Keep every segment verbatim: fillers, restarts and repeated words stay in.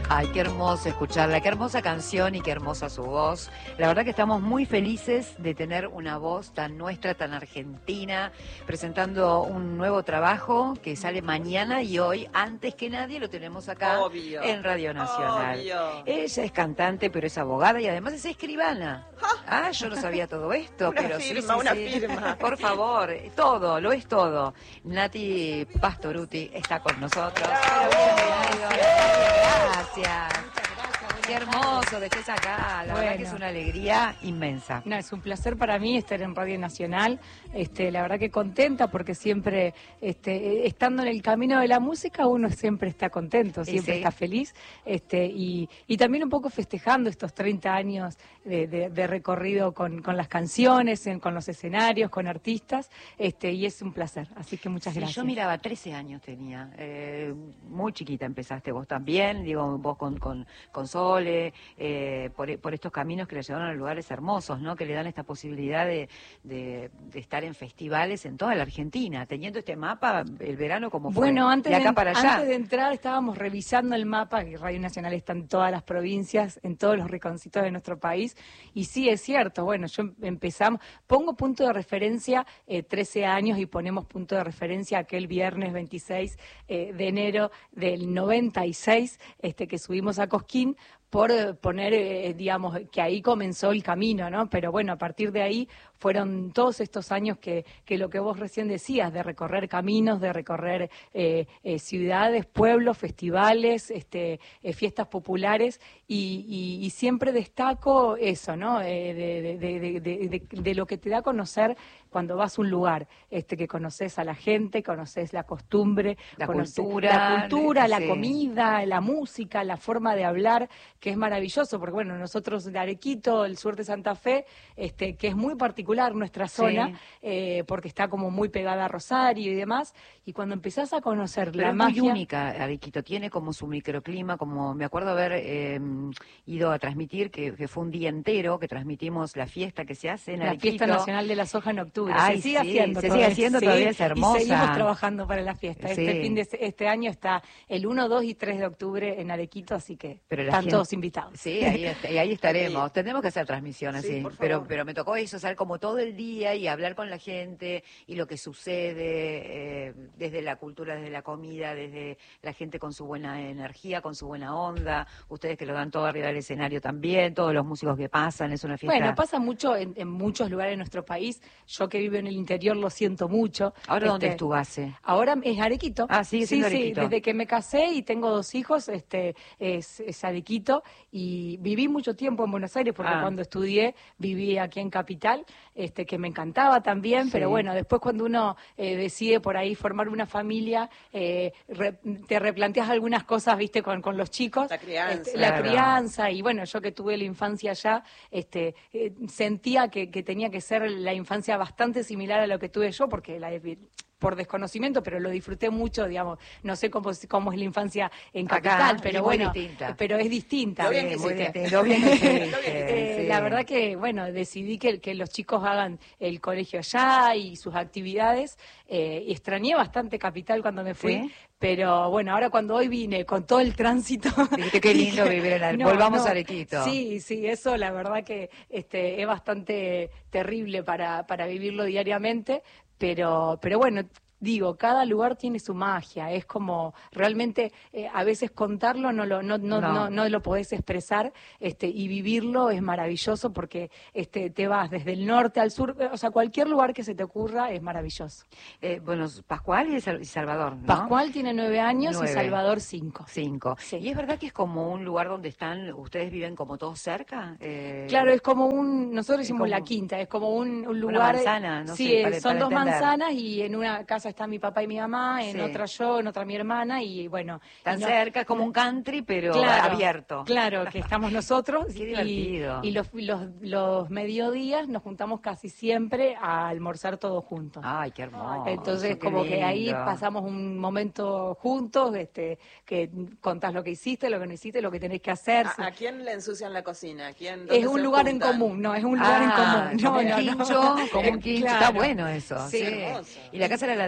Ay, qué hermoso escucharla, qué hermosa canción y qué hermosa su voz. La verdad que estamos muy felices de tener una voz tan nuestra, tan argentina, presentando un nuevo trabajo que sale mañana y hoy, antes que nadie, lo tenemos acá Obvio. en Radio Nacional. Obvio. Ella es cantante, pero es abogada y además es escribana. Ah, yo no sabía todo esto, una pero firma, sí, sí, una sí. firma. Por favor, todo, lo es todo. Nati Pastorutti está con nosotros. Pero bienvenido. Gracias. Qué hermoso que estés acá, la bueno. verdad que es una alegría inmensa. No, es un placer para mí estar en Radio Nacional, este, la verdad que contenta porque siempre, este, estando en el camino de la música, uno siempre está contento, siempre sí. está feliz, este, y, y también un poco festejando estos treinta años de, de, de recorrido con, con las canciones, en, con los escenarios, con artistas, este, y es un placer, así que muchas Sí, gracias. yo miraba, trece años tenía, eh, muy chiquita empezaste vos también, digo, vos con, con, con Sol, Eh, por, por estos caminos que le llevaron a lugares hermosos, ¿no? Que le dan esta posibilidad de, de, de estar en festivales en toda la Argentina, teniendo este mapa el verano como fue, bueno, antes de acá de, para allá. Antes de entrar estábamos revisando el mapa, que Radio Nacional está en todas las provincias, en todos los rinconcitos de nuestro país, y sí es cierto, bueno, yo empezamos, pongo punto de referencia eh, trece años y ponemos punto de referencia aquel viernes veintiséis eh, de enero del noventa y seis, este, que subimos a Cosquín, por poner, eh, digamos, que ahí comenzó el camino, ¿no? Pero bueno, a partir de ahí fueron todos estos años que, que lo que vos recién decías, de recorrer caminos, de recorrer eh, eh, ciudades, pueblos, festivales, este, eh, fiestas populares, y, y, y siempre destaco eso, ¿no? Eh, de, de, de, de, de, de lo que te da a conocer cuando vas a un lugar, este, que conoces a la gente, conoces la costumbre, la conoces cultura, la, cultura, la sí. comida, la música, la forma de hablar, que es maravilloso, porque bueno, nosotros de Arequito, el sur de Santa Fe, este, que es muy particular nuestra zona, sí. eh, porque está como muy pegada a Rosario y demás, y cuando empezás a conocer Pero la es magia... muy única, Arequito, tiene como su microclima, como me acuerdo haber eh, ido a transmitir, que, que fue un día entero, que transmitimos la fiesta que se hace en la Arequito. La Fiesta Nacional de la Soja en octubre, Ay, se sigue sí, haciendo se todavía, sigue haciendo, sí, todavía es hermosa. Y seguimos trabajando para la fiesta, sí. este fin de este año está el uno, dos y tres de octubre en Arequito, así que pero están gente... todos invitados. Sí, ahí, ahí estaremos. Sí. Tenemos que hacer transmisiones, sí, sí pero pero me tocó eso, salir como todo el día y hablar con la gente y lo que sucede, eh, desde la cultura, desde la comida, desde la gente con su buena energía, con su buena onda, ustedes que lo dan todo arriba del escenario también, todos los músicos que pasan, es una fiesta. Bueno, pasa mucho en, en muchos lugares de nuestro país, yo que vivo en el interior lo siento mucho. ¿Ahora este, dónde es tu base? Ahora es Arequito. Ah, sigue sí, siendo sí, Arequito. Desde que me casé y tengo dos hijos, este es, es Arequito, y viví mucho tiempo en Buenos Aires, porque ah. cuando estudié viví aquí en Capital, este que me encantaba también, sí. Pero bueno, después cuando uno eh, decide por ahí formar una familia, eh, re, te replanteas algunas cosas, viste, con, con los chicos. La crianza. Este, la crianza, y bueno, yo que tuve la infancia allá, este, eh, sentía que, que tenía que ser la infancia bastante similar a lo que tuve yo, porque la por desconocimiento, pero lo disfruté mucho, digamos, no sé cómo, cómo es la infancia en Capital, acá, pero muy bueno, distinta. pero es distinta. Lo bien sí, que muy hiciste. Lo bien que hiciste. eh, sí. La verdad que, bueno, decidí que, que los chicos hagan el colegio allá y sus actividades, eh, y extrañé bastante Capital cuando me fui, ¿sí? Pero bueno, ahora cuando hoy vine con todo el tránsito... Dijiste qué lindo dije, vivir en Arequito. No, Volvamos no, a Arequito. Sí, sí, eso la verdad que este, es bastante terrible para, para vivirlo diariamente, pero, pero bueno... Digo, cada lugar tiene su magia, es como realmente eh, a veces contarlo no lo no no, no. no no lo podés expresar, este y vivirlo es maravilloso porque este te vas desde el norte al sur, o sea, cualquier lugar que se te ocurra es maravilloso. Eh, bueno, Pascual y Salvador, ¿no? Pascual tiene nueve años nueve. Y Salvador cinco. Cinco. Sí. ¿Y es verdad que es como un lugar donde están, ustedes viven como todos cerca? Eh... Claro, es como un, nosotros decimos como... la quinta, es como un, un lugar... Una manzana, no sí, sé, para, son para dos entender. manzanas y en una casa está mi papá y mi mamá, en sí. otra yo, en otra mi hermana, y bueno... Tan y no, cerca, como un country, pero claro, abierto. Claro, que estamos nosotros. Qué divertido. Y, y los, los, los mediodías nos juntamos casi siempre a almorzar todos juntos. Ay, qué hermoso. Entonces, qué como lindo. que ahí pasamos un momento juntos, este que contás lo que hiciste, lo que no hiciste, lo que tenés que hacer. ¿A, ¿a quién le ensucian la cocina? ¿A quién, es un lugar juntan? En común, no, es un lugar ah, en común. No, como no, un quincho, no. como un quincho, Claro. Está bueno eso. Sí, sí. hermoso. ¿Y la casa era la de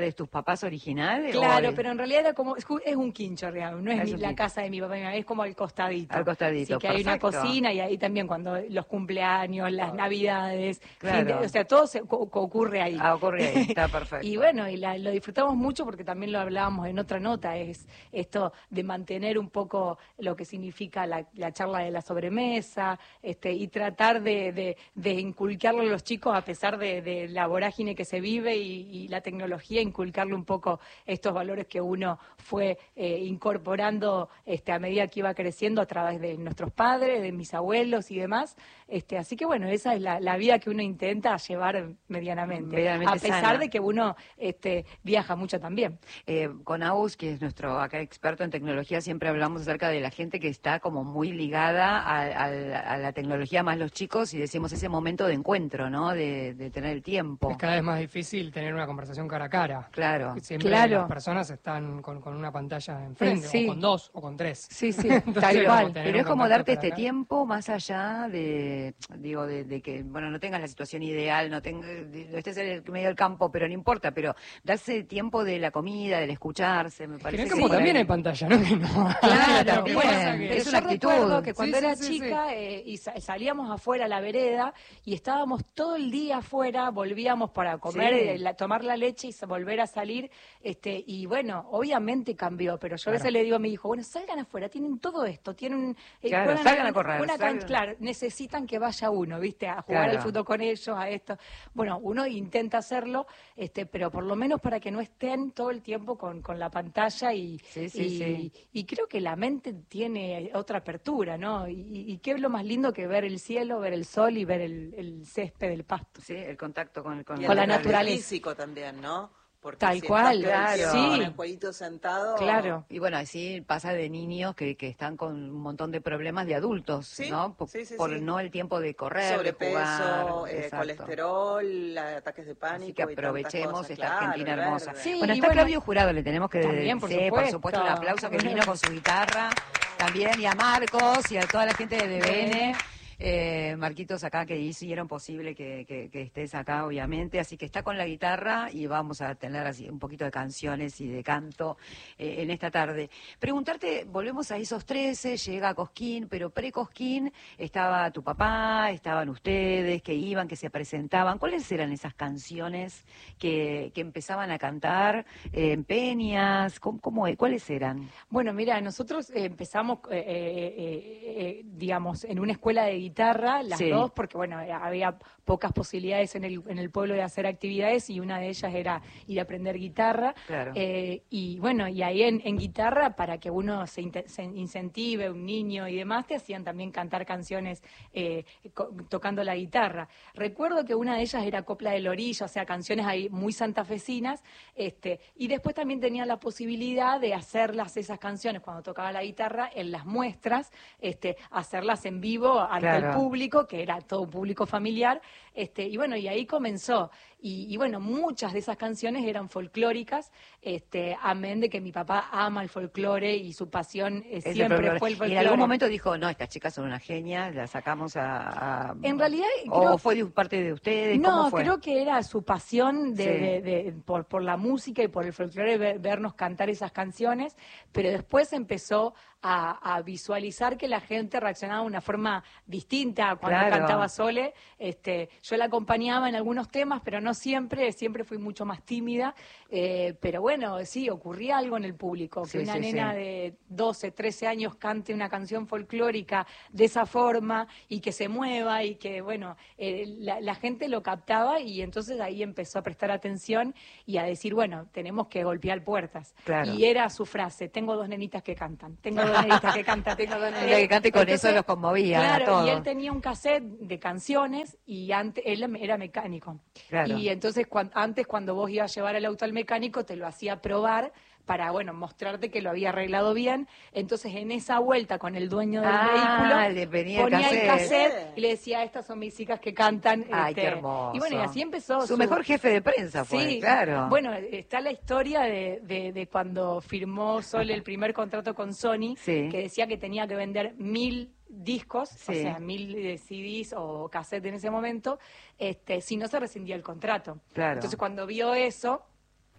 de tus papás originales? Claro, o... pero en realidad era como, es ju- es un quincho real, no es, Es mi- un la quincho. casa de mi papá y mi mamá, es como al costadito. Al costadito, Así que hay una perfecto. cocina y ahí también cuando los cumpleaños, las navidades, Claro. fin de- o sea, todo se, co- co- ocurre ahí. Ah, ocurre ahí, está perfecto. Y bueno, y la- lo disfrutamos mucho porque también lo hablábamos en otra nota, es esto de mantener un poco lo que significa la, la charla de la sobremesa, este, y tratar de, de, de inculcarle a los chicos, a pesar de, de la vorágine que se vive y, y la tecnología, inculcarle un poco estos valores que uno fue eh, incorporando este, a medida que iba creciendo a través de nuestros padres, de mis abuelos y demás. Este, así que bueno, esa es la, la vida que uno intenta llevar medianamente, Medianamente a pesar sana. de que uno este, viaja mucho también. Eh, con Agus, que es nuestro acá experto en tecnología, siempre hablamos acerca de la gente que está como muy ligada a, a- a la tecnología, más los chicos, y decimos ese momento de encuentro, ¿no? De, de tener el tiempo. Es cada vez más difícil tener una conversación cara a cara. Claro. Siempre Claro. las personas están con, con una pantalla enfrente, Sí. o con dos, o con tres. Sí, sí, Entonces, tal como cual. tener Pero un es como contacto darte cara a este cara. tiempo más allá de, digo, de, de que, bueno, no tengas la situación ideal, no tengas, no estés en el medio del campo, pero no importa, pero darse tiempo de la comida, del escucharse, me Que parece en el que campo por también ahí- hay pantalla, ¿no? Que no. Claro, Lo que también. pasa que- Es Pero una yo actitud. recuerdo que cuando Sí, sí, era sí, sí. chica eh, y sa- salíamos afuera a la vereda y estábamos todo el día afuera, volvíamos para comer, Sí. eh, la- tomar la leche y sa- volver a salir, este y bueno, obviamente cambió, pero yo a veces Claro. le digo a mi hijo, bueno, salgan afuera, tienen todo esto, tienen eh, Claro, juegan salgan a correr, una can- salgan. claro, necesitan que vaya uno, ¿viste? A jugar Claro. al fútbol con ellos, a esto. Bueno, uno intenta hacerlo, este, pero por lo menos para que no estén todo el tiempo con, con la pantalla y, Sí, sí, y, sí. y creo que la mente tiene otra apertura, ¿no? Y, y- y qué es lo más lindo que ver el cielo, ver el sol y ver el, el césped, el pasto. Sí, el contacto con, con, Y Con la el naturaleza. desgaste físico también, ¿no? Porque Tal si cual, estás todo el claro. tiempo Sí. con el jueguito sentado. Claro. Y bueno, así pasa de niños que, que están con un montón de problemas de adultos, Sí, ¿no? Por, sí, sí, por sí. no el tiempo de correr, Sobrepeso, de jugar. eh, Exacto. colesterol, ataques de pánico. Así que y tantas aprovechemos cosas. esta Claro, Argentina el hermosa. verde. Sí, bueno, y está bueno, Claudio Jurado, le tenemos que también, por sí, por supuesto. supuesto, un aplauso que vino con su guitarra también, y a Marcos y a toda la gente de D B N. Eh, Marquitos acá que hicieron posible que, que, que estés acá, obviamente, así que está con la guitarra y vamos a tener así un poquito de canciones y de canto eh, en esta tarde. Preguntarte, volvemos a esos trece, llega Cosquín, pero pre-Cosquín estaba tu papá, estaban ustedes, que iban, que se presentaban. ¿Cuáles eran esas canciones que, que empezaban a cantar eh, en peñas? ¿Cómo, cómo, ¿Cuáles eran? Bueno, mira, nosotros eh, empezamos, eh, eh, eh, eh, digamos, en una escuela de guitarra, las Sí. dos, porque bueno, eh, había pocas posibilidades en el, en el pueblo de hacer actividades y una de ellas era ir a aprender guitarra. Claro. Eh, y bueno, y ahí en, en guitarra, para que uno se, inte- se incentive, un niño y demás, te hacían también cantar canciones eh, co- tocando la guitarra. Recuerdo que una de ellas era Copla del Orilla, o sea, canciones ahí muy santafesinas, este, y después también tenía la posibilidad de hacerlas, esas canciones, cuando tocaba la guitarra, en las muestras, este, hacerlas en vivo ante Claro. el público, que era todo un público familiar, este, y bueno, y ahí comenzó. Y, y bueno, muchas de esas canciones eran folclóricas, este, amén de que mi papá ama el folclore y su pasión eh, Es el siempre folclore. fue el Y folclore. en algún momento dijo, no, estas chicas son unas genias, las sacamos a... a- En realidad, ¿O creo- fue de parte de ustedes? No, ¿Cómo fue? creo que era su pasión de, Sí. de- de- por, por la música y por el folclore, ver- vernos cantar esas canciones, pero después empezó a, a visualizar que la gente reaccionaba de una forma distinta cuando Claro. cantaba Sole. Este, yo la acompañaba en algunos temas, pero no siempre, siempre fui mucho más tímida, eh, pero bueno, sí, ocurría algo en el público, que Sí, una sí, nena sí. de doce, trece años cante una canción folclórica de esa forma y que se mueva y que, bueno, eh, la, la gente lo captaba y entonces ahí empezó a prestar atención y a decir, bueno, tenemos que golpear puertas. Claro. Y era su frase, tengo dos nenitas que cantan, tengo dos nenitas que cantan. Tengo dos nenitas que cantan y con eso los conmovía a Claro, todos. y él tenía un cassette de canciones y antes él era mecánico. Claro. Y entonces cuan- antes cuando vos ibas a llevar el auto al mecánico te lo hacía probar para, bueno, mostrarte que lo había arreglado bien. Entonces, en esa vuelta con el dueño del Ah, le vehículo, venía el ponía el cassette. cassette y le decía, estas son mis hijas que cantan. Ay, este, qué hermoso. Y bueno, y así empezó. Su mejor jefe de prensa fue, Sí, claro. Bueno, está la historia de, de, de cuando firmó Sol el primer contrato con Sony, Sí. que decía que tenía que vender mil discos, o Sí. sea, mil eh, C Ds o cassettes en ese momento, este, si no se rescindía el contrato. Claro. Entonces, cuando vio eso,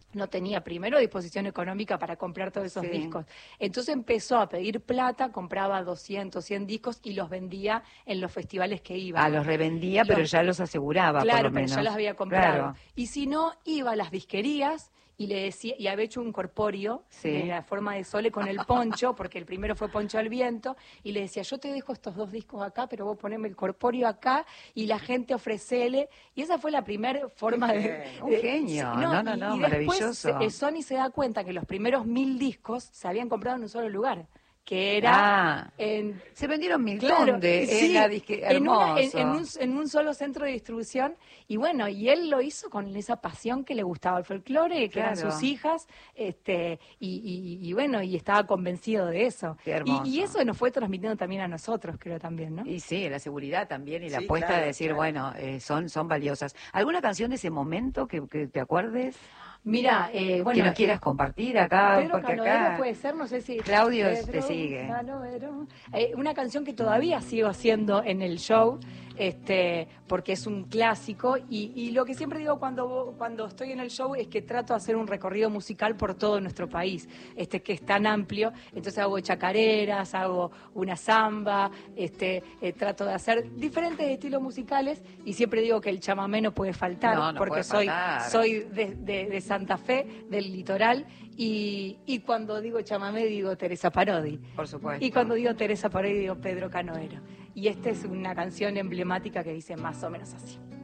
no tenía primero disposición económica para comprar todos esos Sí. discos. Entonces empezó a pedir plata, compraba doscientos, cien discos y los vendía en los festivales que iba. Ah, los revendía, pero Los- ya los aseguraba, Claro, por lo pero menos. ya los había comprado. Claro. Y si no, iba a las disquerías y le decía, y había hecho un corpóreo Sí. de la forma de Sole con el poncho, porque el primero fue Poncho al Viento, y le decía, yo te dejo estos dos discos acá, pero vos poneme el corpóreo acá, y la gente ofrecele, y esa fue la primera forma de... genio. Un de- genio. sí, No, no, y- no, y después maravilloso. se- eh, Sony se da cuenta que los primeros mil discos se habían comprado en un solo lugar, que era Ah. en... Se vendieron mil Claro, condes, sí, en la disque, en, una- en- hermoso. en un, en un solo centro de distribución, y bueno, y él lo hizo con esa pasión que le gustaba el folclore, que eran Claro. sus hijas, este, y, y- y bueno, y estaba convencido de eso. Qué Y, hermoso. y eso nos fue transmitiendo también a nosotros, creo también, ¿no? Y sí, la seguridad también y la Sí, apuesta claro, de decir, claro. bueno, eh, son, son valiosas. ¿Alguna canción de ese momento que, que te acuerdes? Mira, eh, bueno, que nos quieras compartir acá, Pedro porque Canoero acá... puede ser, no sé si... Claudio Pedro te sigue. Canoero. Eh, una canción que todavía sigo haciendo en el show, este, porque es un clásico, y, y lo que siempre digo cuando, cuando estoy en el show es que trato de hacer un recorrido musical por todo nuestro país, este, que es tan amplio, entonces hago chacareras, hago una samba, este, eh, trato de hacer diferentes estilos musicales, y siempre digo que el chamamé no puede faltar, No, no porque puede soy, faltar. soy de, de- de Santa Fe, del litoral, y, y cuando digo chamamé digo Teresa Parodi. Por supuesto. Y cuando digo Teresa Parodi digo Pedro Canoero. Y esta es una canción emblemática que dice más o menos así.